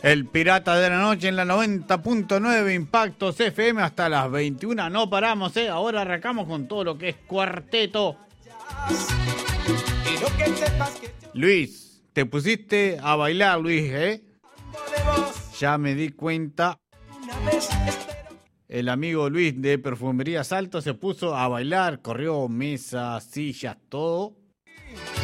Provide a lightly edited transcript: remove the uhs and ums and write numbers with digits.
El Pirata de la Noche en la 90.9 Impactos FM hasta las 21. No paramos, Ahora arrancamos con todo lo que es cuarteto. Luis, te pusiste a bailar, Luis, Ya me di cuenta. El amigo Luis de Perfumería Salto se puso a bailar, corrió mesas, sillas, todo.